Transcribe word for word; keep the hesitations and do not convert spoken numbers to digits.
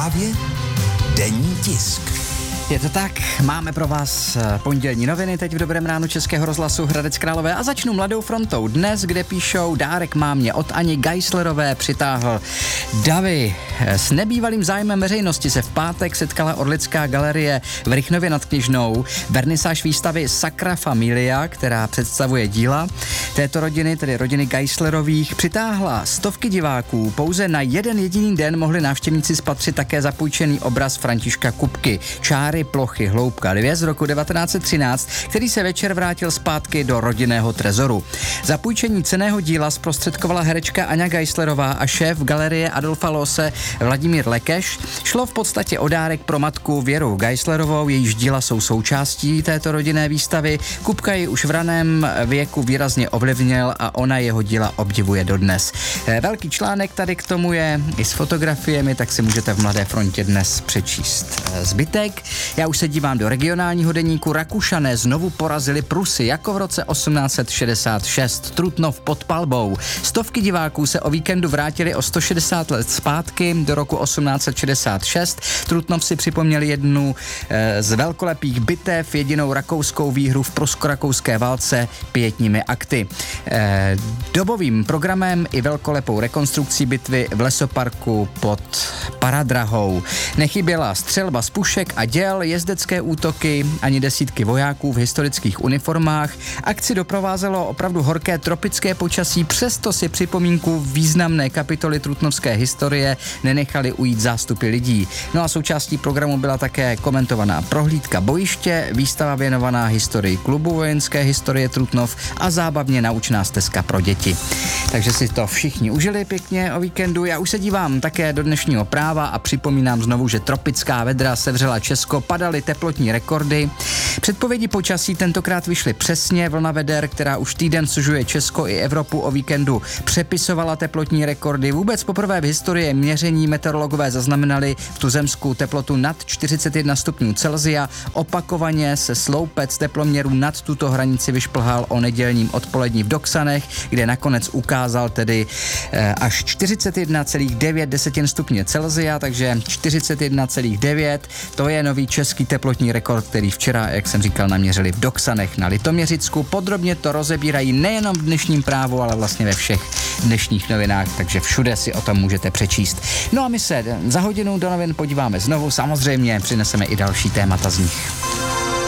Právě denní tisk. Je to tak, máme pro vás pondělní noviny teď v Dobrém ránu Českého rozhlasu Hradec Králové a začnu Mladou frontou dnes, kde píšou: dárek mámě od Ani Geislerové přitáhl davy. S nebývalým zájmem veřejnosti se v pátek setkala Orlická galerie v Rychnově nad Kněžnou. Vernisáž výstavy Sacra Familia, která představuje díla této rodiny, tedy rodiny Geislerových, přitáhla stovky diváků. Pouze na jeden jediný den mohli návštěvníci spatřit také zapůjčený obraz Františka Kupky, Čáry plochy hloubka dvě z roku devatenáct set třináct, který se večer vrátil zpátky do rodinného trezoru. Zapůjčení cenného díla zprostředkovala herečka Aňa Geislerová a šéf galerie Adolfa Loose Vladimír Lekeš. Šlo v podstatě o dárek pro matku Věru Geislerovou, jejíž díla jsou součástí této rodinné výstavy. Kupka ji už v raném věku výrazně ovlivnil a ona jeho díla obdivuje dodnes. Velký článek tady k tomu je i s fotografiemi, tak si můžete v Mladé frontě dnes přečíst zbytek. Já už se dívám do regionálního deníku. Rakušané znovu porazili Prusy jako v roce osmnáct set šedesát šest. Trutnov pod palbou. Stovky diváků se o víkendu vrátili o sto šedesát let zpátky do roku osmnáct set šedesát šest. Trutnov si připomněli jednu e, z velkolepých bitev, jedinou rakouskou výhru v prusko-rakouské válce pietními akty. E, dobovým programem i velkolepou rekonstrukcí bitvy v lesoparku pod Paradrahou. Nechyběla střelba z pušek a děl, jezdecké útoky, ani desítky vojáků v historických uniformách. Akci doprovázelo opravdu horké tropické počasí, přesto si připomínku významné kapitoly trutnovské historie nenechali ujít zástupy lidí. No a součástí programu byla také komentovaná prohlídka bojiště, výstava věnovaná historii klubu vojenské historie Trutnov a zábavně naučná stezka pro děti. Takže si to všichni užili pěkně o víkendu. Já už se dívám také do dnešního práva a připomínám znovu, že tropická vedra sevřela Česko, padaly teplotní rekordy. Předpovědi počasí tentokrát vyšly přesně. Vlna veder, která už týden sužuje Česko i Evropu o víkendu, přepisovala teplotní rekordy. Vůbec poprvé v historii měření meteorologové zaznamenali v tuzemsku teplotu nad čtyřicet jedna stupňů Celsia. Opakovaně se sloupec teploměru nad tuto hranici vyšplhal o nedělním odpolední v Doksanech, kde nakonec ukázal tedy eh, až čtyřicet jedna celá devět stupně Celsia, takže čtyřicet jedna celá devět, to je nový český teplotní rekord, který včera, jak jsem říkal, naměřili v Doksanech na Litoměřicku. Podrobně to rozebírají nejenom v dnešním právu, ale vlastně ve všech dnešních novinách, takže všude si o tom můžete přečíst. No a my se za hodinu do novin podíváme znovu, samozřejmě přineseme i další témata z nich.